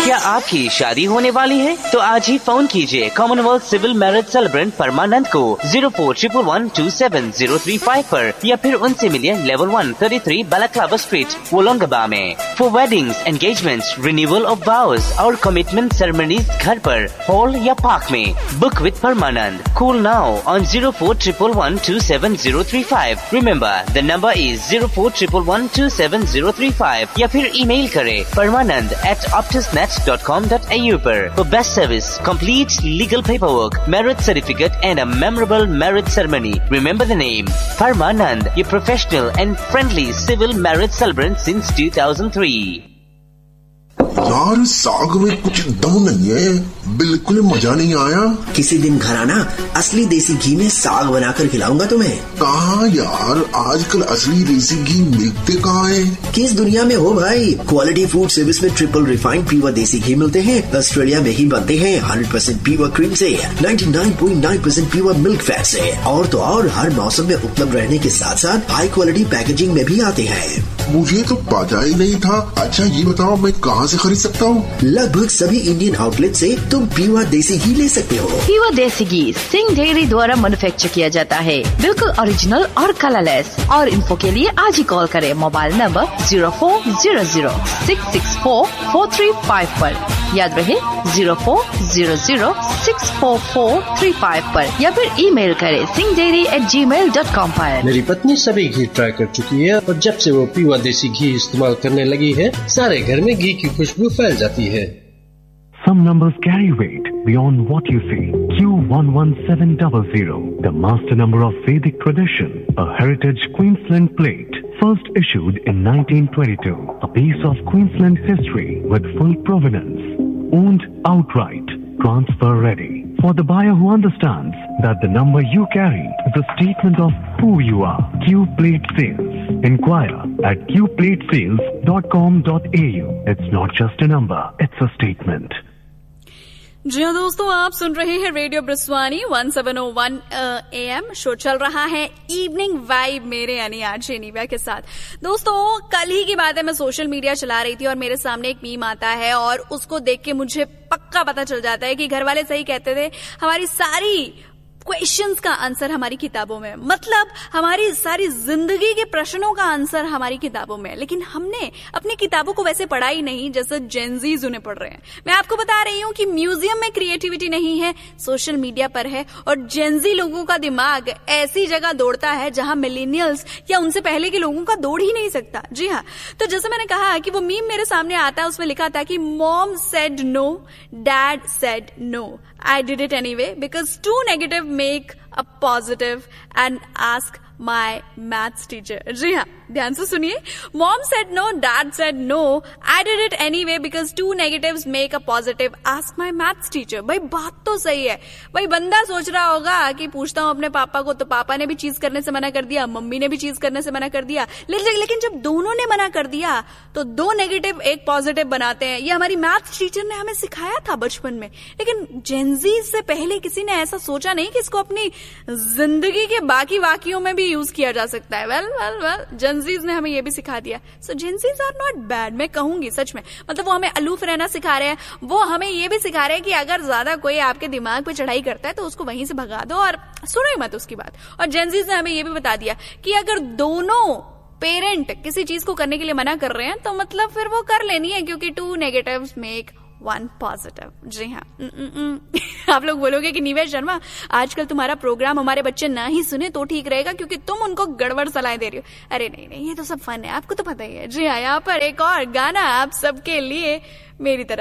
क्या आपकी शादी होने वाली है? तो आज ही फोन कीजिए कॉमनवेल्थ सिविल मैरिज सेलिब्रेंट परमानंद को 0411277035 पर या फिर उनसे मिलिए लेवल 1 33 बालाक्लाबा स्ट्रीट वोलोंगबा में। For weddings, engagements, renewal of वाउज और कमिटमेंट सेरेमनीज घर पर, हॉल या पार्क में। Book with Parmanand. Call now on 0411277035। Remember the number is 0411277035 या फिर ईमेल करें permanand@optusnet.com.au पर। For best service, complete legal paperwork, marriage certificate and a memorable marriage ceremony. Remember the name Parmanand, your professional and friendly civil marriage celebrant since 2003. यार साग में कुछ दम नहीं है, बिल्कुल मजा नहीं आया। किसी दिन घर आना, असली देसी घी में साग बनाकर खिलाऊंगा तुम्हें। कहाँ यार, आजकल असली देसी घी मिलते कहाँ है? किस दुनिया में हो भाई। क्वालिटी फूड सर्विस में ट्रिपल रिफाइंड प्योर देसी घी मिलते हैं। ऑस्ट्रेलिया में ही बनते हैं 100% प्योर क्रीम से, 99.9% प्योर मिल्क फैट से। और तो और हर मौसम में उपलब्ध रहने के साथ साथ हाई क्वालिटी पैकेजिंग में भी आते हैं। मुझे तो पता ही नहीं था। अच्छा ये बताओ मैं कहाँ से खरीद सकता हूँ? लगभग सभी इंडियन आउटलेट से तुम प्योर देसी घी ले सकते हो। प्योर देसी घी सिंह डेयरी द्वारा मैन्युफैक्चर किया जाता है, बिल्कुल ओरिजिनल और कलरलेस। और इन्फो के लिए आज ही कॉल करें मोबाइल नंबर 0400664435 पर। याद रहे 04006443 पर या फिर ईमेल करें singhdairy@gmail.com पर। मेरी पत्नी सभी घी ट्राई कर चुकी है और जब से वो प्योर देसी घी इस्तेमाल करने लगी है, सारे घर में घी की खुशबू फैल जाती है। Some numbers carry weight beyond what you see. Q11700, the master number of Vedic tradition, a heritage Queensland plate, first issued in 1922, a piece of Queensland history with full provenance, owned outright, transfer ready. For the buyer who understands that the number you carry is a statement of who you are. Q Plate Sales. Inquire at qplatesales.com.au. It's not just a number, it's a statement. जी हाँ दोस्तों, आप सुन रहे हैं radio ब्रिस्वानी 1701 AM। Show चल रहा है evening vibe मेरे यानी आरजे निव्या के साथ। दोस्तों कल ही की बात है, मैं सोशल मीडिया चला रही थी और मेरे सामने एक मीम आता है और उसको देख के मुझे पक्का पता चल जाता है कि घर वाले सही कहते थे, हमारी सारी क्वेश्चंस का आंसर हमारी किताबों में, मतलब हमारी सारी जिंदगी के प्रश्नों का आंसर हमारी किताबों में। लेकिन हमने अपनी किताबों को वैसे पढ़ा ही नहीं जैसे जेनजीज उन्हें पढ़ रहे हैं। मैं आपको बता रही हूँ कि म्यूजियम में क्रिएटिविटी नहीं है, सोशल मीडिया पर है। और जेनजी लोगों का दिमाग ऐसी जगह दौड़ता है जहां मिलेनियल्स या उनसे पहले के लोगों का दौड़ ही नहीं सकता। जी हाँ, तो जैसे मैंने कहा कि वो मीम मेरे सामने आता है, उसमें लिखा था कि mom said no, dad said no, I did it anyway because 2 negative make a positive and ask my maths teacher. जी हाँ, ध्यान से सुनिए। Mom said no, Dad said no, I did it anyway because 2 negatives make a positive. Ask my maths teacher. भाई बात तो सही है। भाई बंदा सोच रहा होगा कि पूछता हूँ अपने पापा को, तो पापा ने भी चीज करने से मना कर दिया, मम्मी ने भी चीज करने से मना कर दिया। लेकिन जब दोनों ने मना कर दिया तो 2 नेगेटिव 1 पॉजिटिव बनाते हैं। ये हमारी मैथ्स टीचर ने हमें सिखाया था बचपन में। लेकिन जेनजी से पहले किसी ने ऐसा सोचा नहीं कि इसको अपनी जिंदगी के बाकी वाक्यों में भी यूज किया जा सकता है। वेल जेनजीज ने हमें ये भी सिखा दिया। सो जेनजीज आर नॉट बैड, मैं कहूंगी सच में। मतलब वो हमें अलूफ रहना सिखा रहे हैं, वो हमें ये भी सिखा रहे हैं कि अगर ज्यादा कोई आपके दिमाग पे चढ़ाई करता है तो उसको वहीं से भगा दो और सुनो ही मत उसकी बात। और जेनजीज ने हमें ये भी बता दिया कि अगर दोनों पेरेंट किसी चीज को करने के लिए मना कर रहे हैं तो मतलब फिर वो कर लेनी है, क्योंकि 2 negatives make 1 positive। जी हाँ। आप लोग बोलोगे कि निवेश शर्मा आजकल तुम्हारा प्रोग्राम हमारे बच्चे ना ही सुने तो ठीक रहेगा क्योंकि तुम उनको गड़बड़ सलाहें दे रही हो। अरे नहीं, ये तो सब फन है, आपको तो पता ही है। जी हाँ, यहाँ पर एक और गाना आप सबके लिए मेरी तरफ